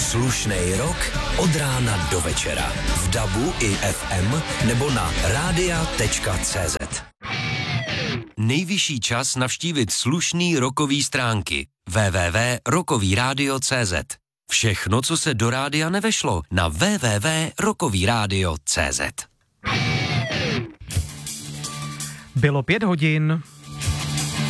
Slušnej rok od rána do večera. V DABu i FM nebo na radia.cz. Nejvyšší čas navštívit slušný rokový stránky www.rokovyradio.cz. Všechno, co se do rádia nevešlo, na www.rokovyradio.cz. Bylo 5 hodin.